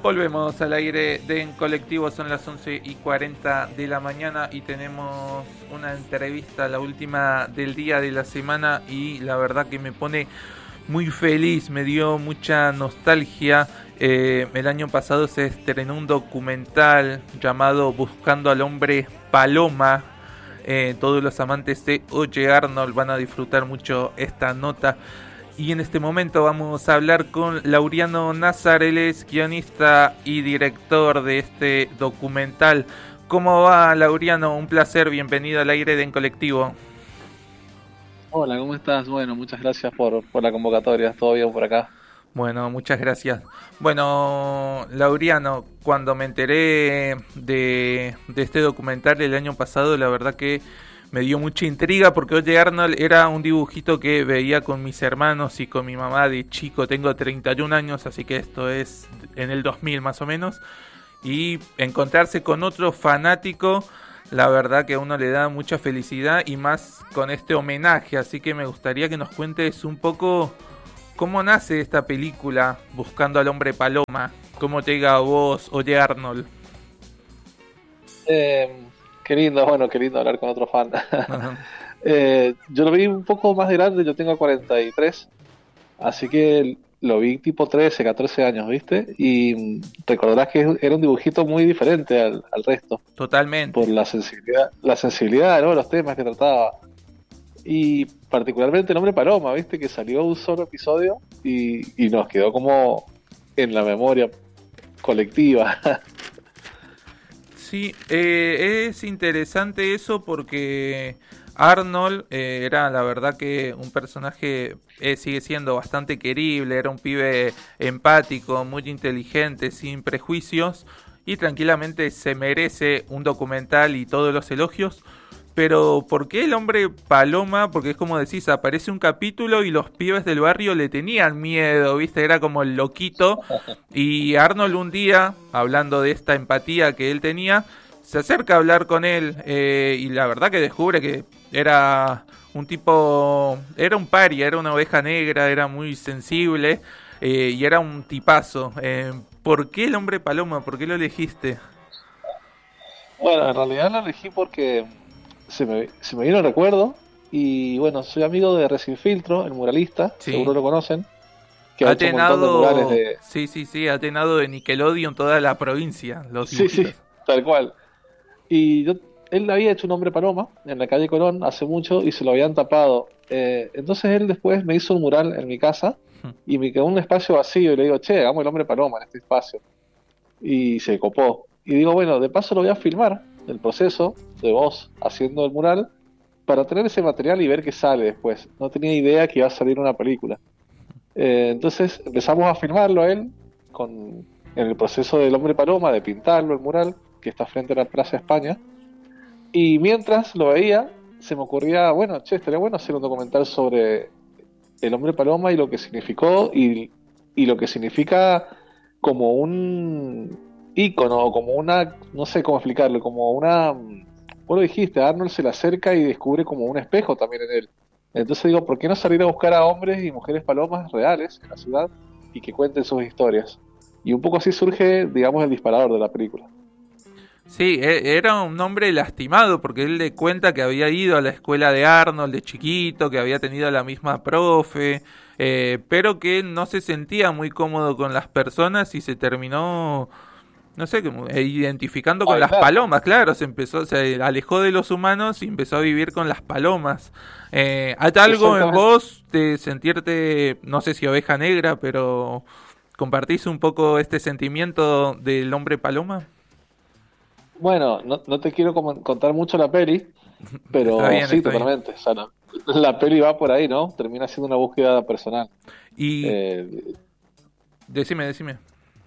Volvemos al aire de En Colectivo, son las 11:40 de la mañana y tenemos una entrevista, la última del día de la semana, y la verdad que me pone muy feliz, me dio mucha nostalgia. El año pasado se estrenó un documental llamado Buscando al Hombre Paloma. Todos los amantes de O.J. Arnold van a disfrutar mucho esta nota. Y en este momento vamos a hablar con Laureano Nazar, él es guionista y director de este documental. ¿Cómo va, Laureano? Un placer, bienvenido al aire de En Colectivo. Hola, ¿cómo estás? Bueno, muchas gracias por la convocatoria, todo bien por acá. Bueno, muchas gracias. Bueno, Laureano, cuando me enteré de este documental el año pasado, la verdad que me dio mucha intriga porque O.J. Arnold era un dibujito que veía con mis hermanos y con mi mamá de chico. Tengo 31 años, así que esto es en el 2000 más o menos. Y encontrarse con otro fanático, la verdad que a uno le da mucha felicidad y más con este homenaje. Así que me gustaría que nos cuentes un poco cómo nace esta película Buscando al Hombre Paloma. ¿Cómo te llega a vos, O.J. Arnold? Qué lindo, bueno, qué lindo hablar con otro fan. Ajá. Yo lo vi un poco más de grande, yo tengo 43, así que lo vi tipo 13, 14 años, ¿viste? Y recordarás que era un dibujito muy diferente al resto, por Totalmente. la sensibilidad, ¿no? Los temas que trataba. Y particularmente el nombre Paloma, ¿viste? Que salió un solo episodio y nos quedó como en la memoria colectiva. Sí, es interesante eso porque Arnold era la verdad que un personaje, sigue siendo bastante querible, era un pibe empático, muy inteligente, sin prejuicios y tranquilamente se merece un documental y todos los elogios. Pero ¿por qué el hombre paloma? Porque es como decís, aparece un capítulo y los pibes del barrio le tenían miedo, ¿viste? Era como el loquito. Y Arnold un día, hablando de esta empatía que él tenía, se acerca a hablar con él y la verdad que descubre que era un tipo, era un paria, era una oveja negra, era muy sensible y era un tipazo. ¿Por qué el hombre paloma? ¿Por qué lo elegiste? Bueno, en realidad lo elegí porque se me vino el recuerdo y bueno, soy amigo de Recién Filtro, el muralista, Sí. seguro lo conocen, que ha Ha hecho un montón de murales llenado, de... sí, ha llenado de Nickelodeon toda la provincia, los Sí, sí, dibujitos. tal cual. Y él había hecho un hombre paloma en la calle Colón hace mucho y se lo habían tapado. Entonces él después me hizo un mural en mi casa y me quedó un espacio vacío y le digo, che, hagamos el hombre paloma en este espacio. Y se copó. Y digo, bueno, de paso lo voy a filmar, el proceso de vos haciendo el mural, para tener ese material y ver qué sale después. No tenía idea que iba a salir una película. Entonces empezamos a filmarlo a él en el proceso del hombre paloma, de pintarlo, el mural, que está frente a la Plaza España. Y mientras lo veía, se me ocurría, bueno, che, estaría bueno hacer un documental sobre el hombre paloma y lo que significó y lo que significa como un ícono, como una, no sé cómo explicarlo, como una, vos lo dijiste, Arnold se le acerca y descubre como un espejo también en él. Entonces digo, ¿por qué no salir a buscar a hombres y mujeres palomas reales en la ciudad y que cuenten sus historias? Y un poco así surge, digamos, el disparador de la película. Sí, era un hombre lastimado porque él le cuenta que había ido a la escuela de Arnold de chiquito, que había tenido la misma profe, pero que no se sentía muy cómodo con las personas y se terminó, no sé, como, identificando con las Aislar. palomas, claro, se alejó de los humanos y empezó a vivir con las palomas. ¿Hay algo en Exactamente. vos de sentirte, no sé si oveja negra, pero compartís un poco este sentimiento del hombre paloma? Bueno, no te quiero contar mucho la peli, Está pero bien, sí, está bien. totalmente. O sea, la peli va por ahí, ¿no? Termina siendo una búsqueda personal. Y Eh, decime.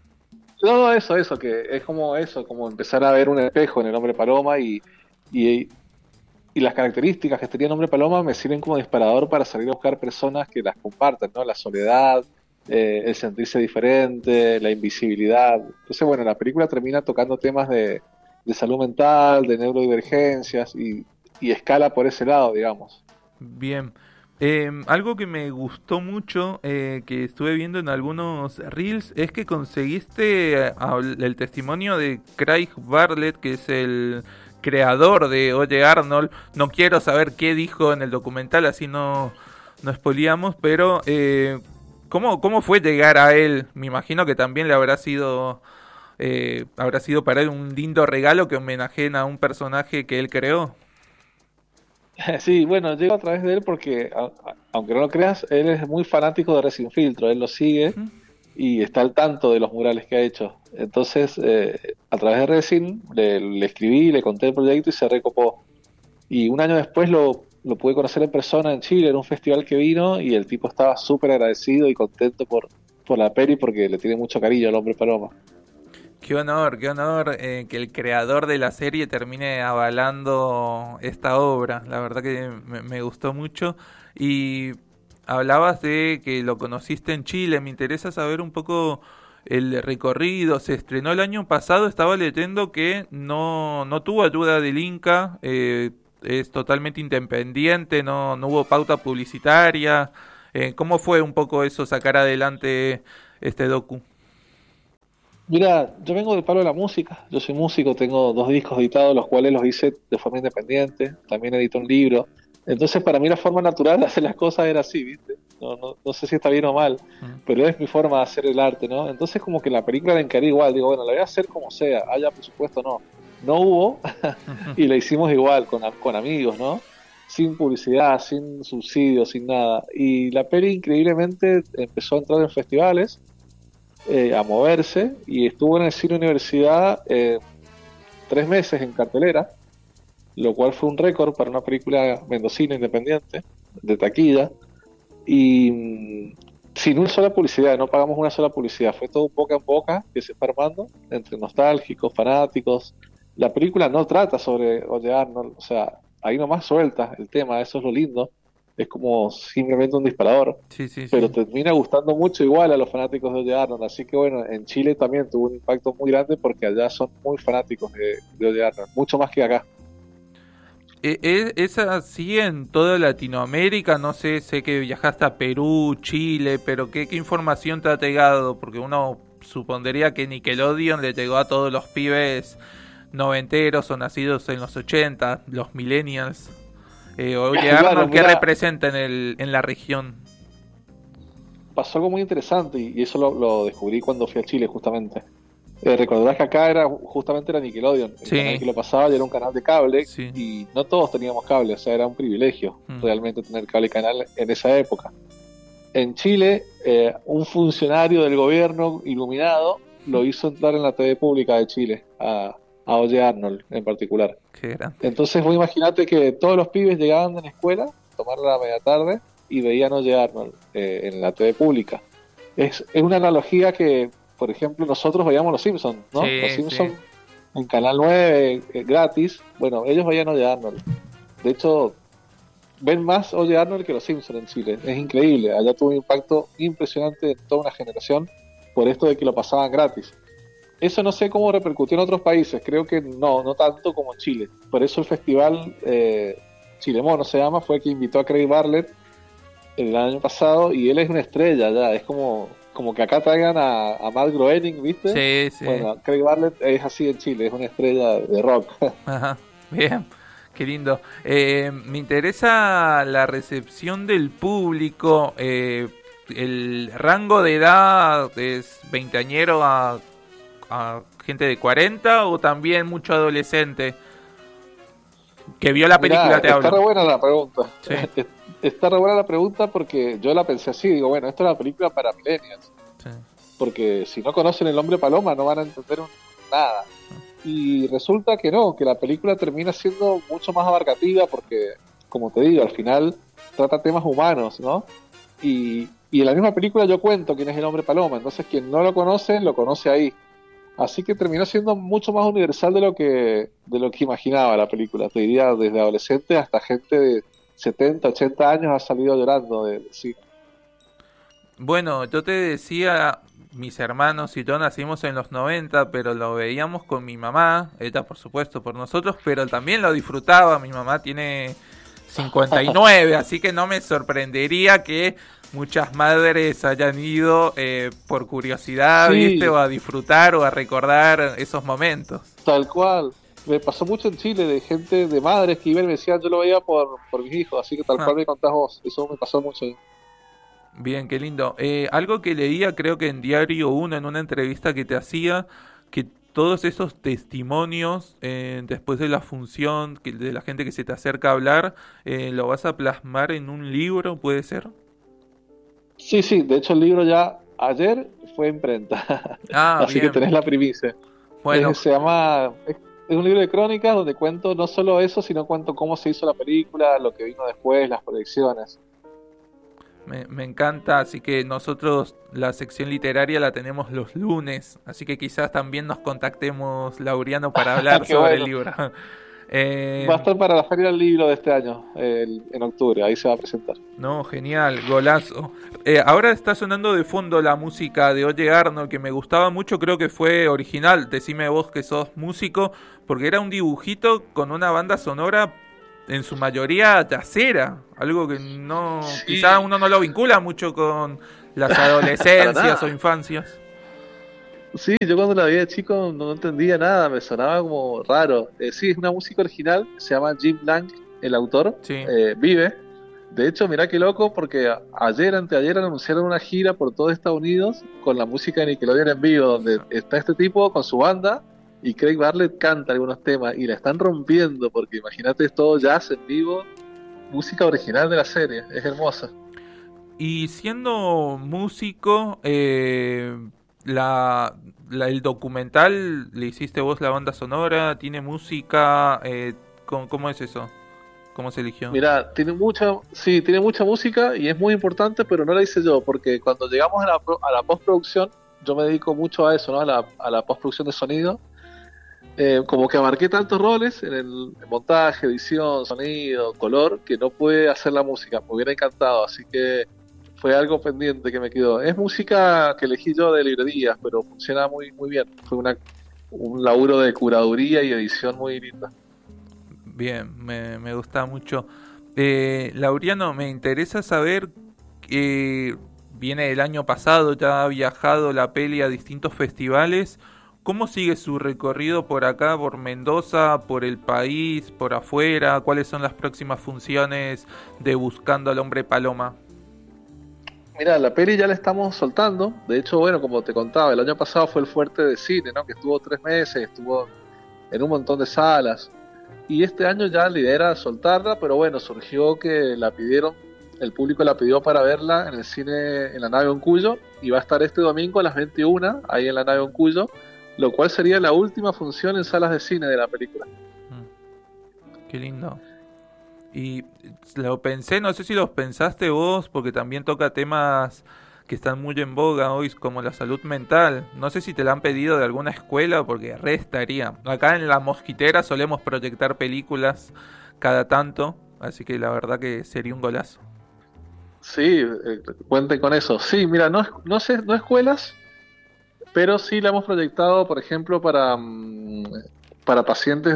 no, eso, que es como eso, como empezar a ver un espejo en el hombre paloma y, y las características que tenía el hombre paloma me sirven como disparador para salir a buscar personas que las compartan, ¿no? La soledad, el sentirse diferente, la invisibilidad. Entonces, bueno, la película termina tocando temas de salud mental, de neurodivergencias y escala por ese lado, digamos. Bien. Algo que me gustó mucho, que estuve viendo en algunos reels, es que conseguiste el testimonio de Craig Bartlett, que es el creador de Oye Arnold. No quiero saber qué dijo en el documental, así no spoileamos, pero ¿cómo fue llegar a él? Me imagino que también le habrá sido para él un lindo regalo que homenajeen a un personaje que él creó. Sí, bueno, llego a través de él porque, aunque no lo creas, él es muy fanático de Resin Filtro, él lo sigue Ujú. y está al tanto de los murales que ha hecho. Entonces, a través de Resin le escribí, le conté el proyecto y se recopó. Y un año después lo pude conocer en persona en Chile, en un festival que vino, y el tipo estaba súper agradecido y contento por la peli porque le tiene mucho cariño al hombre paloma. Qué honor que el creador de la serie termine avalando esta obra. La verdad que me gustó mucho. Y hablabas de que lo conociste en Chile. Me interesa saber un poco el recorrido. Se estrenó el año pasado. Estaba leyendo que no tuvo ayuda del Inca. Es totalmente independiente. No hubo pauta publicitaria. ¿Cómo fue un poco eso, sacar adelante este docu? Mira, yo vengo del palo de la música, yo soy músico, tengo 2 discos editados, los cuales los hice de forma independiente, también edité un libro. Entonces, para mí la forma natural de hacer las cosas era así, ¿viste? No sé si está bien o mal, Mm. pero es mi forma de hacer el arte, ¿no? Entonces, como que la película la encaré igual, digo, bueno, la voy a hacer como sea, haya presupuesto no. No hubo, y la hicimos igual, con amigos, ¿no? Sin publicidad, sin subsidios, sin nada. Y la peli increíblemente empezó a entrar en festivales, a moverse, y estuvo en el Cine Universidad 3 meses en cartelera, lo cual fue un récord para una película mendocina independiente, de taquilla, y sin una sola publicidad, no pagamos una sola publicidad, fue todo boca en boca que se fue armando entre nostálgicos, fanáticos. La película no trata sobre Oye Arnold, o sea, ahí nomás suelta el tema, eso es lo lindo, es como simplemente un disparador, Sí, sí, pero sí. termina gustando mucho igual a los fanáticos de Oye Arnold, así que bueno, en Chile también tuvo un impacto muy grande porque allá son muy fanáticos de Oye Arnold, mucho más que acá. ¿Es así en toda Latinoamérica? No sé, sé que viajaste a Perú, Chile, pero ¿qué información te ha llegado? Porque uno supondría que Nickelodeon le llegó a todos los pibes noventeros o nacidos en los 80, los millennials. Oye, Claro, Arnold, ¿qué mira, representa en la región? pasó algo muy interesante y eso lo descubrí cuando fui a Chile justamente. Recordarás que acá justamente era Nickelodeon, el canal Sí, que lo pasaba y era un canal de cable sí. y no todos teníamos cable, o sea, era un privilegio Mm. realmente tener cable y canal en esa época. En Chile, un funcionario del gobierno iluminado lo hizo entrar en la TV pública de Chile, a Oye Arnold en particular. Qué grande. Entonces vos imaginate que todos los pibes llegaban de la escuela, tomar la media tarde y veían Oye Arnold en la TV pública. Es una analogía que, por ejemplo, nosotros veíamos Los Simpsons, ¿no? Los Sí, sí. Simpsons en Canal 9 gratis, bueno, ellos veían Oye Arnold. De hecho, ven más Oye Arnold que Los Simpsons en Chile. Es increíble, allá tuvo un impacto impresionante en toda una generación por esto de que lo pasaban gratis. Eso no sé cómo repercutió en otros países, creo que no tanto como en Chile. Por eso el festival Chilemono se llama, fue el que invitó a Craig Bartlett el año pasado y él es una estrella ya, es como que acá traigan a Matt Groening, ¿viste? Sí, sí. Bueno, Craig Bartlett es así en Chile, es una estrella de rock. Ajá, bien, qué lindo. Me interesa la recepción del público. El rango de edad es veinteañero a gente de 40 o también mucho adolescente que vio la Mirá, película, te está hablo. re buena la pregunta. Sí, Está re buena la pregunta porque yo la pensé así, digo, bueno, esto es una película para millennials, sí. porque si no conocen el hombre paloma no van a entender nada. Y resulta que no, que la película termina siendo mucho más abarcativa porque, como te digo, al final trata temas humanos, ¿no? Y en la misma película yo cuento quién es el hombre paloma, entonces quien no lo conoce ahí. Así que terminó siendo mucho más universal de lo que imaginaba la película. Te diría, desde adolescente hasta gente de 70 80 años ha salido llorando de sí. Bueno, yo te decía, mis hermanos y yo nacimos en los 90, pero lo veíamos con mi mamá, ella por supuesto por nosotros, pero también lo disfrutaba. Mi mamá tiene 59, así que no me sorprendería que muchas madres hayan ido por curiosidad, Sí, ¿viste? O a disfrutar o a recordar esos momentos. tal cual. Me pasó mucho en Chile de gente, de madres que iban y me decían, yo lo veía por mis hijos, así que tal Ah, cual me contás vos. Eso me pasó mucho. bien, qué lindo. Algo que leía, creo que en Diario Uno, en una entrevista que te hacía, que todos esos testimonios después de la función, de la gente que se te acerca a hablar, lo vas a plasmar en un libro, ¿puede ser? Sí, sí, de hecho el libro ya ayer fue imprenta, Ah, así que bien. tenés la primicia. Bueno, Se llama, es un libro de crónicas donde cuento no solo eso, sino cuento cómo se hizo la película, lo que vino después, las proyecciones. me encanta, así que nosotros la sección literaria la tenemos los lunes, así que quizás también nos contactemos, Laureano, para hablar Qué sobre el bueno. libro. Va a Eh, estar para la Feria del Libro de este año, en octubre, ahí se va a presentar. no, genial, golazo. Ahora está sonando de fondo la música de Oye Arnold, que me gustaba mucho, creo que fue original, decime vos que sos músico, porque era un dibujito con una banda sonora en su mayoría yacera, algo que no, quizá Sí, uno no lo vincula mucho con las para adolescencias o nada. infancias. Sí, yo cuando la vi de chico no entendía nada, me sonaba como raro. Sí, es una música original, se llama Jim Blanc, el autor, Sí. vive. De hecho, mirá qué loco, porque ayer, anteayer, anunciaron una gira por todo Estados Unidos con la música de Nickelodeon en vivo, donde está este tipo con su banda y Craig Bartlett canta algunos temas y la están rompiendo, porque imagínate, es todo jazz en vivo, música original de la serie, es hermosa. Y siendo músico, el documental, ¿le hiciste vos la banda sonora? ¿Tiene música? ¿Cómo es eso? ¿Cómo se eligió? Mira, sí, tiene mucha música y es muy importante, pero no la hice yo, porque cuando llegamos a a la postproducción, yo me dedico mucho a eso, ¿no? A la postproducción de sonido. Como que abarqué tantos roles en el montaje, edición, sonido, color, que no pude hacer la música. Me hubiera encantado, así que fue algo pendiente que me quedó. Es música que elegí yo de librerías, pero funciona muy, muy bien. Fue un laburo de curaduría y edición muy linda. Bien, me gusta mucho. Laureano, me interesa saber que viene del año pasado, ya ha viajado la peli a distintos festivales. ¿Cómo sigue su recorrido por acá, por Mendoza, por el país, por afuera? ¿Cuáles son las próximas funciones de Buscando al Hombre Paloma? Mira, la peli ya la estamos soltando. De hecho, bueno, como te contaba, el año pasado fue el fuerte de cine, ¿no? Que estuvo 3 meses, estuvo en un montón de salas. Y este año ya la idea era soltarla, pero bueno, surgió que la pidieron, el público la pidió para verla en el cine en la nave Oncuyo y va a estar este domingo a las 21 ahí en la nave Oncuyo, lo cual sería la última función en salas de cine de la película. Qué lindo. Y lo pensé, no sé si los pensaste vos, porque también toca temas que están muy en boga hoy, como la salud mental. No sé si te la han pedido de alguna escuela, porque re estaría. Acá en La Mosquitera solemos proyectar películas cada tanto, así que la verdad que sería un golazo. Sí, cuenten con eso. Sí, mira, no sé, no escuelas, pero sí la hemos proyectado, por ejemplo, para pacientes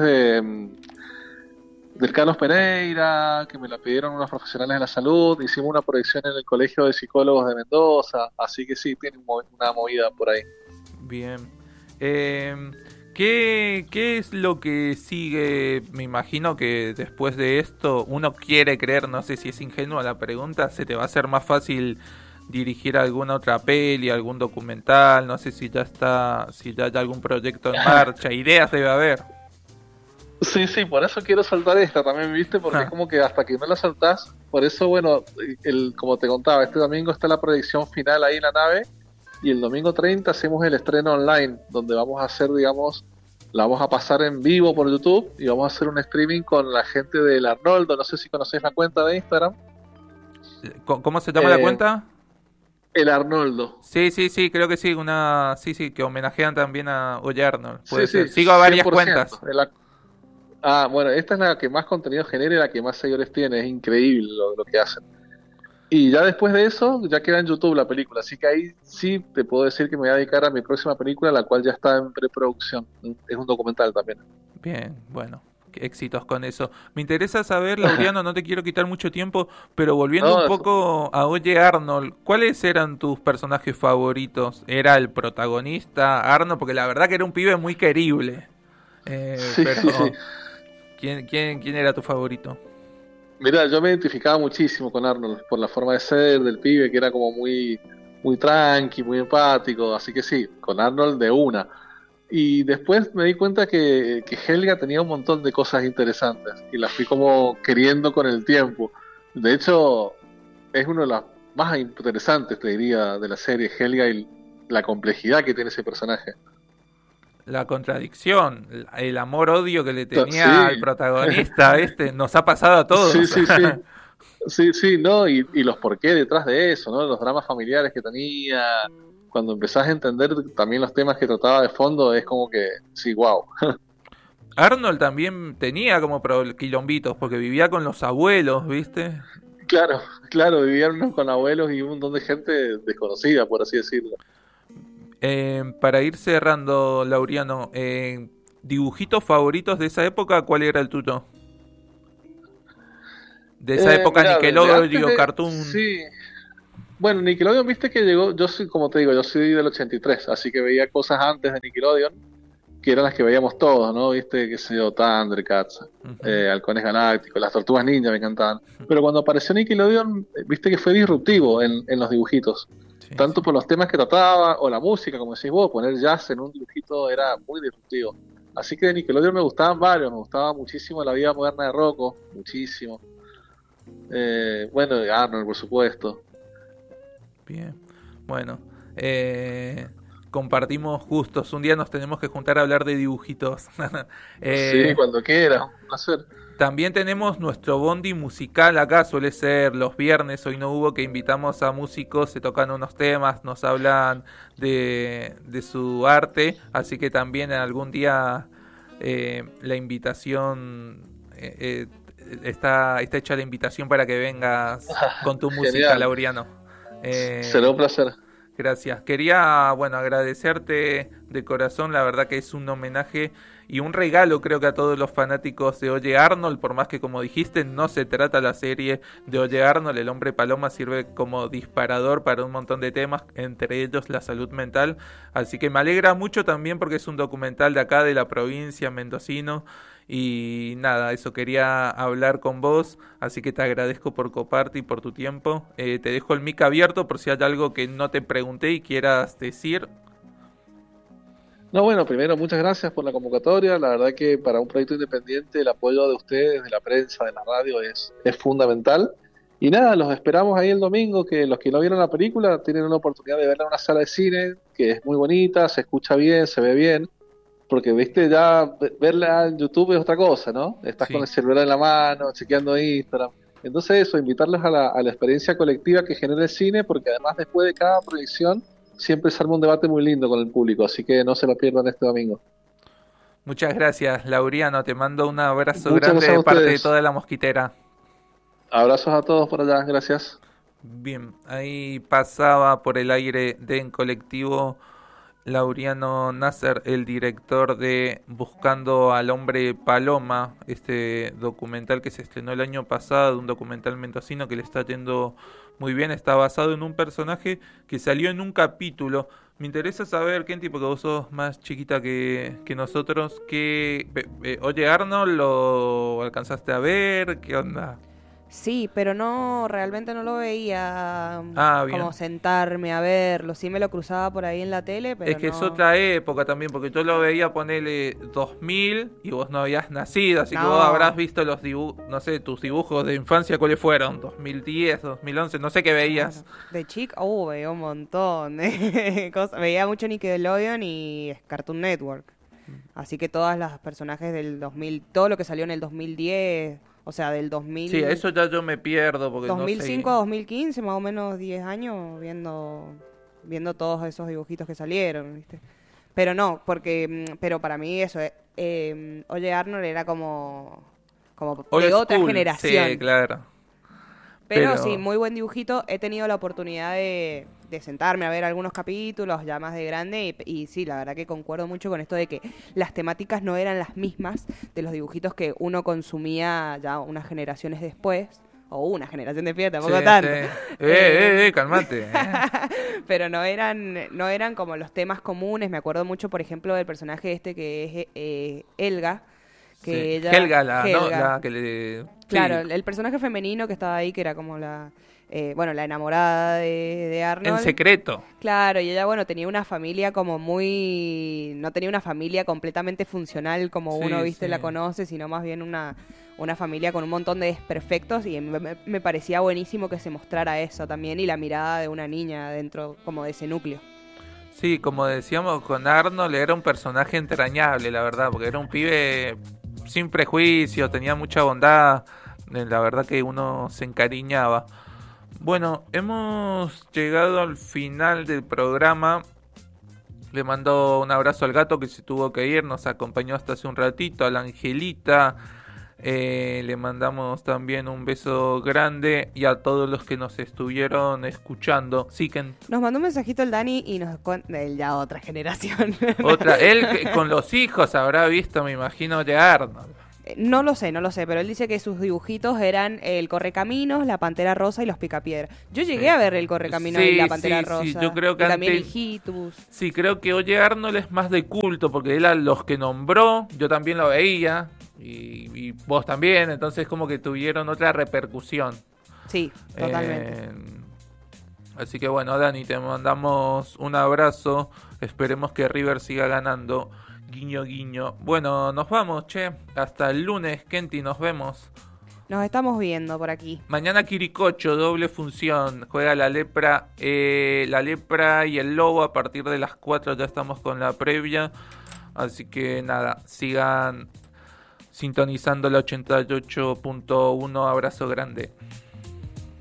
del Carlos Pereira, que me la pidieron unos profesionales de la salud. Hicimos una proyección en el Colegio de Psicólogos de Mendoza, así que sí, tiene una movida por ahí. Bien. Eh, ¿qué es lo que sigue? Me imagino que después de esto uno quiere creer, no sé si es ingenua la pregunta, se te va a hacer más fácil dirigir alguna otra peli, algún documental, no sé si ya está, si ya hay algún proyecto en marcha, ideas debe haber. Sí, sí, por eso quiero saltar esta también, ¿viste? Porque es como que hasta que no la saltás, por eso, bueno, como te contaba, este domingo está la proyección final ahí en la nave y el domingo 30 hacemos el estreno online, donde vamos a hacer, digamos, la vamos a pasar en vivo por YouTube y vamos a hacer un streaming con la gente del Arnoldo, no sé si conocéis la cuenta de Instagram, ¿Cómo se llama la eh, cuenta? el Arnoldo. Sí, sí, sí, creo que sí, sí, sí, que homenajean también a Oye Arnold, puede Sí, ser. sí, Sigo a varias 100%. cuentas. Bueno, esta es la que más contenido genera y la que más seguidores tiene, es increíble lo que hacen. Y ya después de eso, ya queda en YouTube la película, así que ahí sí te puedo decir que me voy a dedicar a mi próxima película, la cual ya está en preproducción. Es un documental también. Bien, bueno. éxitos con eso. Me interesa saber, Laureano, no te quiero quitar mucho tiempo, pero volviendo un poco a Oye Arnold, ¿cuáles eran tus personajes favoritos? ¿Era el protagonista, Arnold? Porque la verdad que era un pibe muy querible. Sí, Pero, sí. ¿quién era tu favorito? Mira, yo me identificaba muchísimo con Arnold por la forma de ser del pibe, que era como muy tranqui, muy empático, así que sí, con Arnold de una. Y después me di cuenta que Helga tenía un montón de cosas interesantes y las fui como queriendo con el tiempo. De hecho, es uno de los más interesantes, te diría, de la serie, Helga, y la complejidad que tiene ese personaje. La contradicción, el amor-odio que le tenía al Sí, protagonista, nos ha pasado a sí, todos. sí, sí. Sí, sí, ¿no? Y los por qué detrás de eso, ¿no? Los dramas familiares que tenía. Cuando empezás a entender también los temas que trataba de fondo, es como que, sí, wow. Arnold también tenía como quilombitos, porque vivía con los abuelos, ¿viste? Claro, claro, vivían unos con abuelos y un montón de gente desconocida, por así decirlo. Para ir cerrando, Laureano, dibujitos favoritos de esa época, ¿cuál era el tuyo? De esa época Mirá, de antes Nickelodeon, de... Cartoon. Sí. Bueno, Nickelodeon, viste que llegó, yo soy, como te digo, yo soy del 83, así que veía cosas antes de Nickelodeon, que eran las que veíamos todos, ¿no? Viste, qué sé yo, Thundercats, Ujú. Halcones Galácticos, las Tortugas Ninja me encantaban. Pero cuando apareció Nickelodeon, viste que fue disruptivo en los dibujitos. Sí, sí. Tanto por los temas que trataba, o la música, como decís vos, poner jazz en un dibujito era muy disruptivo. Así que de Nickelodeon me gustaban varios, me gustaba muchísimo La Vida Moderna de Rocco, muchísimo. Bueno, de Arnold, por supuesto. Bien. Bueno, compartimos gustos. Un día nos tenemos que juntar a hablar de dibujitos. Sí, Eh, cuando quiera, un placer. También tenemos nuestro bondi musical acá, suele ser los viernes, hoy no hubo, que invitamos a músicos, se tocan unos temas, nos hablan de su arte, así que también algún día la invitación, está hecha la invitación para que vengas con tu música, Genial, Laureano. será Eh, un placer. Gracias. Quería, bueno, agradecerte de corazón. La verdad que es un homenaje y un regalo, creo que a todos los fanáticos de Oye Arnold, por más que, como dijiste, no se trata la serie de Oye Arnold. El Hombre Paloma sirve como disparador para un montón de temas, entre ellos la salud mental. Así que me alegra mucho también porque es un documental de acá, de la provincia, mendocino. Y nada, eso quería hablar con vos, así que te agradezco por coparte y por tu tiempo. Te dejo el mic abierto por si hay algo que no te pregunté y quieras decir. No, bueno, primero, muchas gracias por la convocatoria. La verdad que para un proyecto independiente el apoyo de ustedes, de la prensa, de la radio, es fundamental. Y nada, los esperamos ahí el domingo, que los que no vieron la película tienen una oportunidad de verla en una sala de cine, que es muy bonita, se escucha bien, se ve bien, porque, viste, ya verla en YouTube es otra cosa, ¿no? Estás con Sí. el celular en la mano, chequeando Instagram. Entonces eso, invitarlos a la experiencia colectiva que genera el cine, porque además después de cada proyección siempre se arma un debate muy lindo con el público, así que no se lo pierdan este domingo. Muchas gracias, Laureano. Te mando un abrazo Muchas grande gracias a de parte de ustedes. toda la mosquitera. Abrazos a todos por allá, gracias. Bien, ahí pasaba por el aire de En Colectivo Laureano Nasser, el director de Buscando al Hombre Paloma, este documental que se estrenó el año pasado, un documental mendocino que le está yendo muy bien, está basado en un personaje que salió en un capítulo. Me interesa saber, Kenty, porque vos sos más chiquita que nosotros, oye, Arnold, ¿lo alcanzaste a ver? ¿Qué onda? Sí, pero no, realmente no lo veía Ah, como bien. sentarme a verlo. Sí me lo cruzaba por ahí en la tele, Es pero que es no. otra época también, porque yo lo veía ponerle 2000 y vos no habías nacido, así que vos habrás No, visto los dibujos, no sé, tus dibujos de infancia, ¿cuáles fueron? 2010, 2011, no sé qué veías. claro. De chica, veía un montón de cosas. Veía mucho Nickelodeon y Cartoon Network. Así que todas las personajes del 2000, todo lo que salió en el 2010, o sea, del Sí, a 2000, eso ya yo me pierdo, porque no sé. 2005 a 2015, más o menos 10 años viendo todos esos dibujitos que salieron, ¿viste? Pero no, porque, pero para mí eso, Oye Arnold era como Old de otra school, sí, generación. claro. Pero sí, Pero, muy buen dibujito. He tenido la oportunidad de sentarme a ver algunos capítulos ya más de grande y sí, la verdad que concuerdo mucho con esto de que las temáticas no eran las mismas de los dibujitos que uno consumía ya unas generaciones después. O una generación después, tampoco Sí, tanto. sí. Calmate. Pero no eran como los temas comunes. Me acuerdo mucho, por ejemplo, del personaje este que es Helga. Que Sí. ella, Helga, ¿no? Helga. La que le... Claro, Sí. el personaje femenino que estaba ahí, que era como la enamorada de Arnold. En secreto. Claro, y ella, bueno, tenía una familia como no tenía una familia completamente funcional como Sí, uno, viste, sí. la conoce, sino más bien una familia con un montón de desperfectos y me parecía buenísimo que se mostrara eso también y la mirada de una niña dentro como de ese núcleo. Sí, como decíamos, con Arnold era un personaje entrañable, la verdad, porque era un pibe sin prejuicio, tenía mucha bondad, la verdad que uno se encariñaba. Bueno, hemos llegado al final del programa. Le mando un abrazo al gato que se tuvo que ir, nos acompañó hasta hace un ratito, a la Angelita. Le mandamos también un beso grande y a todos los que nos estuvieron escuchando. Sí, que Nos mandó un mensajito el Dani y nos él ya otra generación. él con los hijos habrá visto, me imagino, de Arnold. No lo sé, pero él dice que sus dibujitos eran el Correcaminos, la Pantera Rosa y los Picapiedra. Yo llegué a ver el Correcaminos y la Pantera Rosa. Sí, yo creo que y también antes... el Hitus. Sí, creo que Oye Arnold es más de culto, porque él a los que nombró, yo también lo veía, y vos también, entonces como que tuvieron otra repercusión. Sí, totalmente. Así que bueno, Dani, te mandamos un abrazo, esperemos que River siga ganando, guiño guiño. Bueno, nos vamos, che, hasta el lunes, Kenty, nos vemos. Nos estamos viendo por aquí. Mañana Quiricocho, doble función, juega la Lepra y el Lobo a partir de las 4, ya estamos con la previa, así que nada, sigan sintonizando la 88.1, abrazo grande.